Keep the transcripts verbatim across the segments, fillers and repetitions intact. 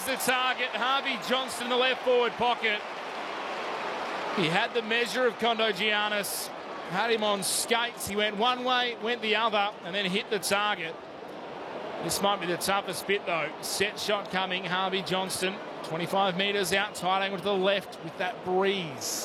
finds the target. Harvey Johnston in the left forward pocket. He had the measure of Kondogiannis. Had him on skates. He went one way, went the other, and then hit the target. This might be the toughest bit, though. Set shot coming. Harvey Johnston, twenty-five metres out, tight angle to the left with that breeze.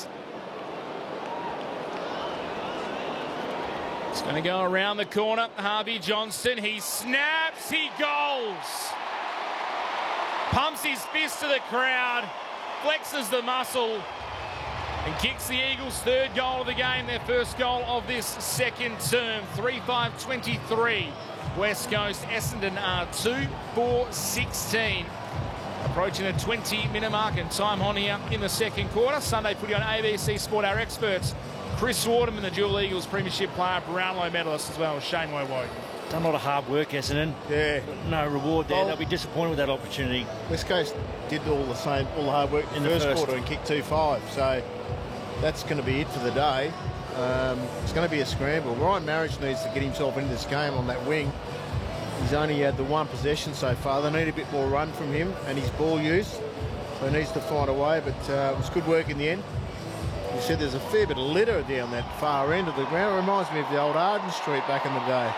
It's going to go around the corner. Harvey Johnston, he snaps, he goals. Pumps his fist to the crowd, flexes the muscle, and kicks the Eagles' third goal of the game, their first goal of this second term. three five twenty-three. West Coast, Essendon are two four sixteen. Approaching the twenty minute mark, and time on here in the second quarter. Sunday footy on A B C Sport. Our experts, Chris Waterman, the dual Eagles Premiership player, Brownlow medalist, as well as Shane Woewode. Done a lot of hard work, Essendon. Yeah. No reward there. Well, They'll be disappointed with that opportunity. West Coast did all the same, all the hard work in, in the, the first, first quarter and kicked two five. So that's going to be it for the day. Um, it's going to be a scramble. Ryan Marriage needs to get himself into this game on that wing. He's only had the one possession so far. They need a bit more run from him and his ball use. So he needs to find a way, but uh, it was good work in the end. You said there's a fair bit of litter down that far end of the ground. It reminds me of the old Arden Street back in the day.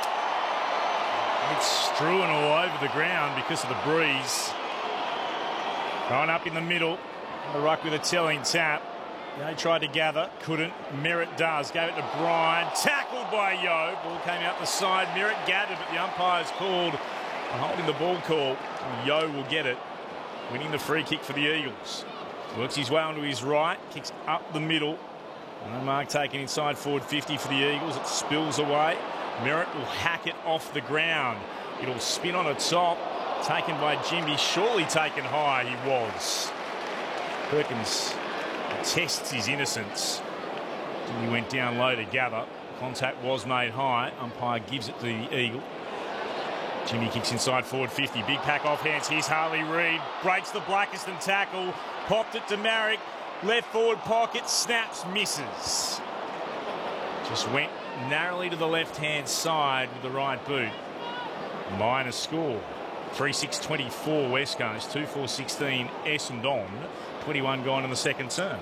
It's strewn all over the ground because of the breeze. Going up in the middle. The ruck with a telling tap. They tried to gather, couldn't. Merritt does. Gave it to Bryan. Tackled by Yo. Ball came out the side. Merritt gathered, but the umpire's called a holding the ball call. Yo will get it. Winning the free kick for the Eagles. Works his way onto his right. Kicks up the middle. No mark taken inside forward fifty for the Eagles. It spills away. Merritt will hack it off the ground. It'll spin on its top. Taken by Jimmy. Surely taken high. He was. Perkins tests his innocence. He went down low to gather. Contact was made high. Umpire gives it to the Eagle. Jimmy kicks inside forward fifty. Big pack off hands. Here's Harley Reid. Breaks the Blackiston tackle. Popped it to Marrick. Left forward pocket. Snaps. Misses. Just went narrowly to the left-hand side with the right boot. Minor score. three six twenty-four West Coast. two four sixteen Essendon. twenty-one gone in the second term.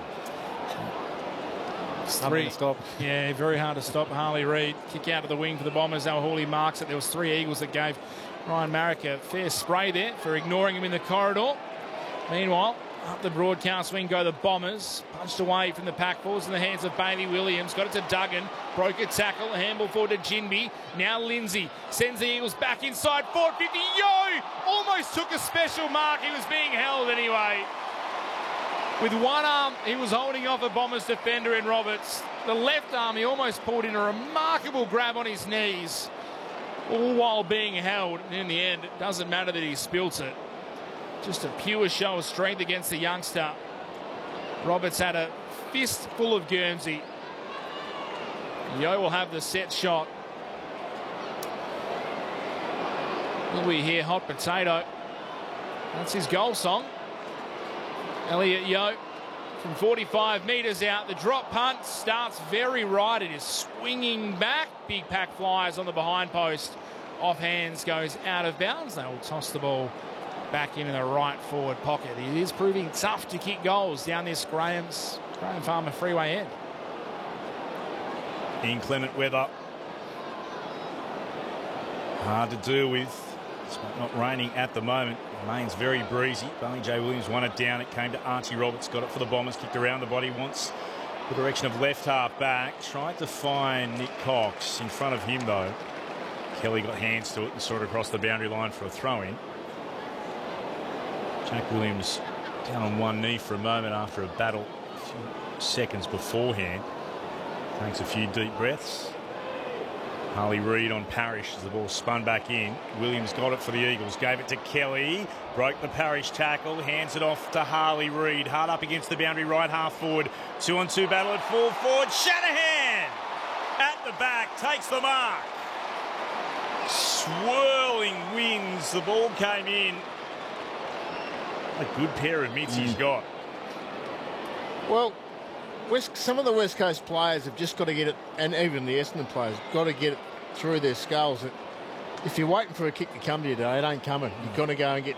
Three. Stop. Yeah, very hard to stop. Harley Reid. Kick out of the wing for the Bombers. Now Hawley marks it. There was three Eagles that gave Ryan Marrick a fair spray there for ignoring him in the corridor. Meanwhile, up the broadcast wing go the Bombers. Punched away from the pack. Falls in the hands of Bailey Williams. Got it to Duggan. Broke a tackle. A handball forward to Jinby. Now Lindsay sends the Eagles back inside. forward fifty. Yo! Almost took a special mark. He was being held anyway. With one arm, he was holding off a Bombers defender in Roberts. The left arm, he almost pulled in a remarkable grab on his knees, all while being held. And in the end, it doesn't matter that he spilt it. Just a pure show of strength against the youngster. Roberts had a fist full of Guernsey. Yo will have the set shot. Will we hear Hot Potato? That's his goal song. Elliot Yo from forty-five metres out. The drop punt starts very right. It is swinging back. Big pack flies on the behind post. Off hands, goes out of bounds. They will toss the ball back in the right forward pocket. It is proving tough to kick goals down this Graham's Graham Farmer Freeway end. Inclement weather. Hard to deal with. It's not raining at the moment. Remains very breezy. Bailey J. Williams won it down. It came to Archie Roberts. Got it for the Bombers. Kicked around the body. Wants the direction of left half back. Tried to find Nick Cox. In front of him, though. Kelly got hands to it and saw it across the boundary line for a throw-in. Jack Williams down on one knee for a moment after a battle a few seconds beforehand. Takes a few deep breaths. Harley Reid on Parrish as the ball spun back in. Williams got it for the Eagles. Gave it to Kelly. Broke the Parrish tackle. Hands it off to Harley Reid. Hard up against the boundary, right half forward. Two on two battle at full forward. Shanahan at the back. Takes the mark. Swirling winds. The ball came in. A good pair of mitts mm. he's got. Well, West, some of the West Coast players have just got to get it, and even the Essendon players, got to get it through their skulls. If you're waiting for a kick to come to you today, it ain't coming. You've got to go and get